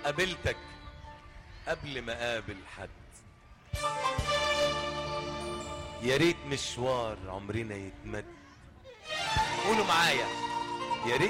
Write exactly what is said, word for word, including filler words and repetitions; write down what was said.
قابلتك قبل ما قابل حد. يا ريت مشوار عمرنا يتمد. قولوا معايا